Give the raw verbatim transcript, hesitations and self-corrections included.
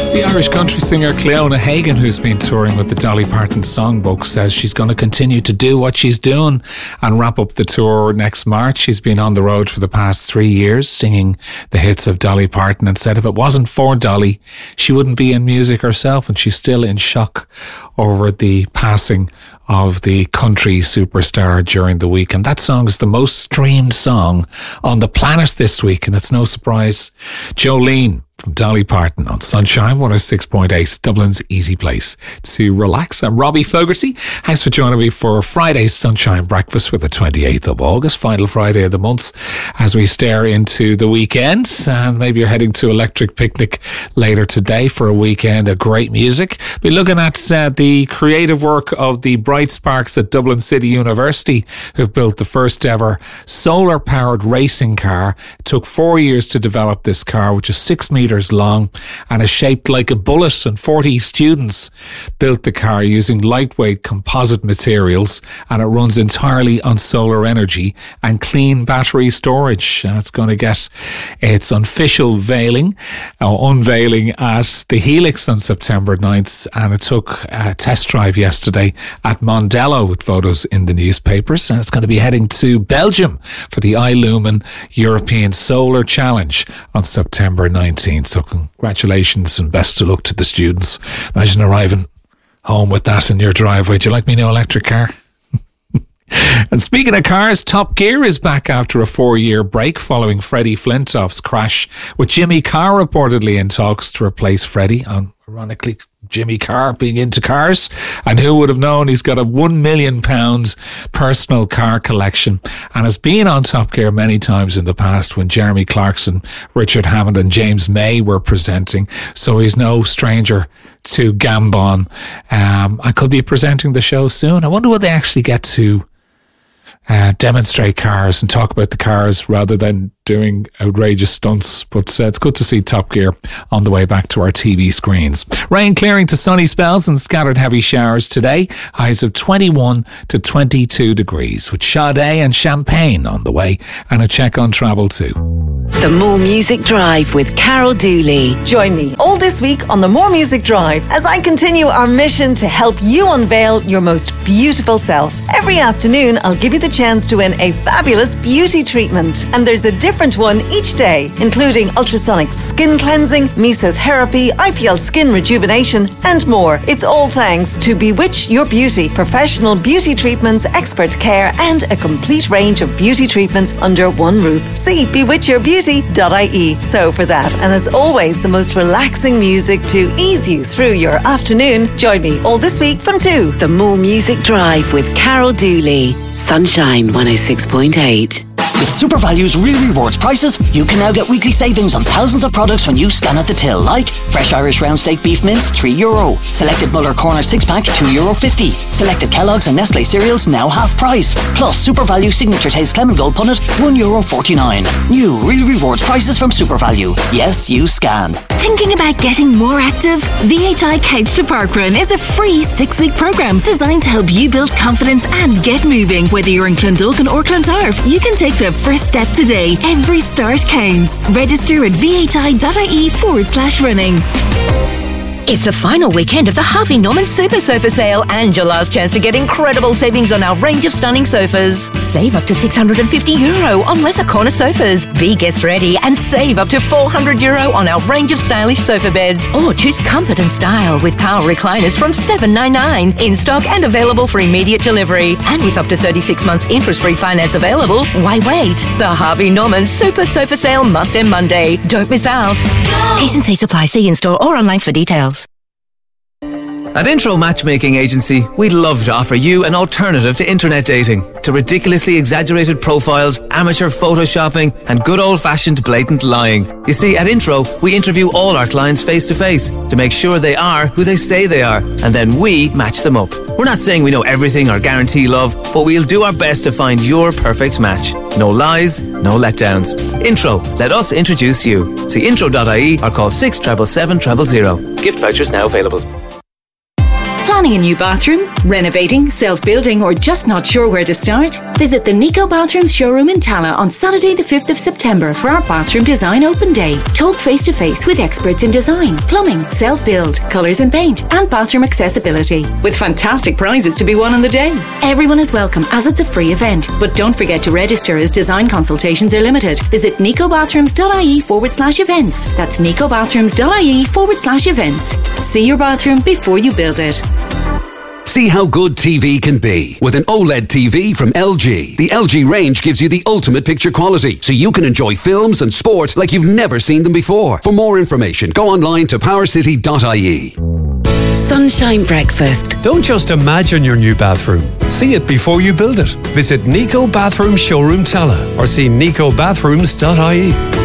The Irish country singer Cleona Hagan, who's been touring with the Dolly Parton Songbook, says she's going to continue to do what she's doing and wrap up the tour next March. She's been on the road for the past three years singing the hits of Dolly Parton, and said if it wasn't for Dolly, she wouldn't be in music herself, and she's still in shock over the passing of the country superstar during the week. And that song is the most streamed song on the planet this week, and it's no surprise. Jolene from Dolly Parton on Sunshine one oh six point eight, Dublin's easy place to relax. I'm Robbie Fogarty. Thanks for joining me for Friday's Sunshine Breakfast for the twenty-eighth of August, final Friday of the month, as we stare into the weekend. And maybe you're heading to Electric Picnic later today for a weekend of great music. We're looking at uh, the creative work of the Bright Sparks at Dublin City University, who've built the first ever solar powered racing car. It took four years to develop this car, which is six meters long and is shaped like a bullet, and forty students built the car using lightweight composite materials, and it runs entirely on solar energy and clean battery storage. And it's going to get its official veiling, uh, unveiling at the Helix on September ninth, and it took a test drive yesterday at Mondello with photos in the newspapers, and it's going to be heading to Belgium for the iLumen European Solar Challenge on September nineteenth. So congratulations and best of luck to the students. Imagine arriving home with that in your driveway. Do you like me no electric car? And speaking of cars, Top Gear is back after a four-year break following Freddie Flintoff's crash, with Jimmy Carr reportedly in talks to replace Freddie. Um, ironically, Jimmy Carr being into cars, and who would have known he's got a one million pounds personal car collection, and has been on Top Gear many times in the past when Jeremy Clarkson, Richard Hammond and James May were presenting, so he's no stranger to Gambon. Um, I could be presenting the show soon. I wonder will they actually get to Uh, demonstrate cars and talk about the cars rather than doing outrageous stunts. But uh, it's good to see Top Gear on the way back to our T V screens. Rain clearing to sunny spells and scattered heavy showers today. Highs of twenty-one to twenty-two degrees, with Sade and Champagne on the way, and a check on travel too. The More Music Drive with Carol Dooley. Join me all this week on the More Music Drive as I continue our mission to help you unveil your most beautiful self. Every afternoon, I'll give you the chance to win a fabulous beauty treatment. And there's a different one each day, including ultrasonic skin cleansing, mesotherapy, I P L skin rejuvenation, and more. It's all thanks to Bewitch Your Beauty, professional beauty treatments, expert care, and a complete range of beauty treatments under one roof. See bewitch your beauty dot I E. So for that, and as always, the most relaxing music to ease you through your afternoon, join me all this week from two. The More Music Drive with Carol Dooley. Sunshine one oh six point eight. With SuperValue's Real Rewards prices, you can now get weekly savings on thousands of products when you scan at the till, like fresh Irish round steak beef mince, three euro. Selected Muller Corner six pack, two euro fifty. Selected Kellogg's and Nestle cereals, now half price. Plus SuperValue Signature Taste Clement Gold Punnet, one euro forty-nine. New Real Rewards prices from SuperValue. Yes, you scan. Thinking about getting more active? V H I Couch to Parkrun is a free six-week programme designed to help you build confidence and get moving. Whether you're in Clondalkin or Clontarf, you can take the first step today. Every start counts. Register at vhi.ie forward slash running. It's the final weekend of the Harvey Norman Super Sofa Sale and your last chance to get incredible savings on our range of stunning sofas. Save up to six hundred fifty euro on leather corner sofas. Be guest ready and save up to four hundred euro on our range of stylish sofa beds. Or choose comfort and style with power recliners from seven ninety-nine. In stock and available for immediate delivery. And with up to thirty-six months interest-free finance available, why wait? The Harvey Norman Super Sofa Sale must end Monday. Don't miss out. T's and C's apply. See in-store or online for details. At Intro Matchmaking Agency, we'd love to offer you an alternative to internet dating, to ridiculously exaggerated profiles, amateur photoshopping, and good old-fashioned blatant lying. You see, at Intro, we interview all our clients face-to-face to make sure they are who they say they are, and then we match them up. We're not saying we know everything or guarantee love, but we'll do our best to find your perfect match. No lies, no letdowns. Intro, let us introduce you. See intro dot I E or call six seven seven seven zero zero. Gift vouchers now available. Planning a new bathroom? Renovating? Self-building? Or just not sure where to start? Visit the Nico Bathrooms showroom in Tala on Saturday the fifth of September for our Bathroom Design Open Day. Talk face-to-face with experts in design, plumbing, self-build, colours and paint, and bathroom accessibility. With fantastic prizes to be won on the day. Everyone is welcome as it's a free event. But don't forget to register as design consultations are limited. Visit nicobathrooms.ie forward slash events. That's nicobathrooms.ie forward slash events. See your bathroom before you build it. See how good T V can be with an OLED T V from L G. The L G range gives you the ultimate picture quality, so you can enjoy films and sport like you've never seen them before. For more information, go online to power city dot I E. Sunshine Breakfast. Don't just imagine your new bathroom. See it before you build it. Visit Nico Bathroom Showroom Tala or see nico bathrooms dot I E.